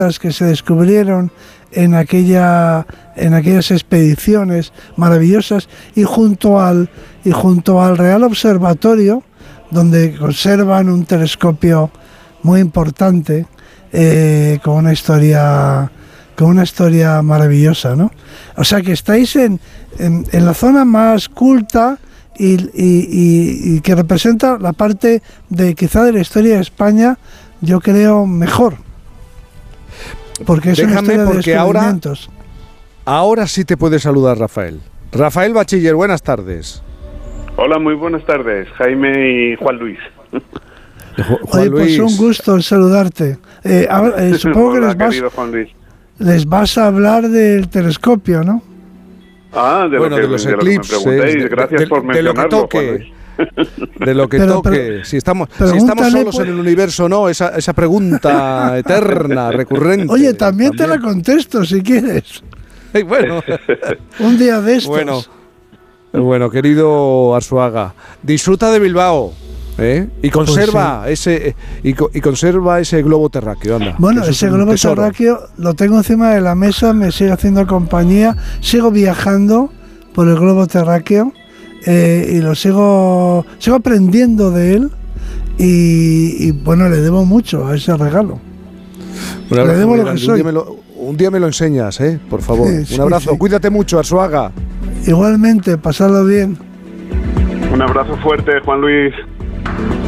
que se descubrieron en aquellas expediciones maravillosas, y junto al Real Observatorio, donde conservan un telescopio muy importante, con una historia maravillosa, ¿no? O sea que estáis en la zona más culta y que representa la parte quizá de la historia de España, yo creo, mejor. Porque es una historia de descubrimientos. Ahora sí te puede saludar Rafael. Rafael Bachiller, buenas tardes. Hola, muy buenas tardes, Jaime y Juan Luis. Oye, pues un gusto saludarte. Supongo Hola, que les vas a hablar del telescopio, ¿no? De los eclipses, gracias por mencionarlo, Juan Luis. De lo que toque. Si estamos solos en el universo, ¿no? Esa pregunta eterna, recurrente. Oye, también te la contesto si quieres. Bueno. Un día de estos. Bueno, querido Arzuaga, disfruta de Bilbao, y conserva ese globo terráqueo. Anda, bueno, ese globo terráqueo lo tengo encima de la mesa, me sigue haciendo compañía, sigo viajando por el globo terráqueo, y lo sigo aprendiendo de él, y bueno, le debo mucho a ese regalo. Le debo lo que soy. Un día me lo enseñas, por favor. Sí, un abrazo, sí. Cuídate mucho, Arzuaga. Igualmente, pasadlo bien. Un abrazo fuerte, Juan Luis.